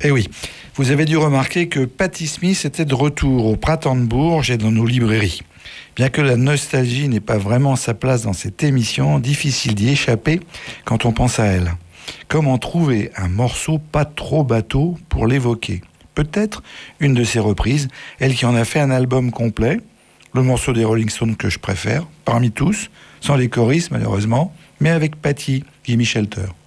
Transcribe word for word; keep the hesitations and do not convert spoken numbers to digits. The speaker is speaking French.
Eh oui, vous avez dû remarquer que Patti Smith était de retour au Printemps de Bourges et dans nos librairies. Bien que la nostalgie n'ait pas vraiment sa place dans cette émission, difficile d'y échapper quand on pense à elle. Comment trouver un morceau pas trop bateau pour l'évoquer? Peut-être une de ses reprises, elle qui en a fait un album complet, le morceau des Rolling Stones que je préfère, parmi tous, sans les choristes malheureusement, mais avec Patti, Gimme Shelter.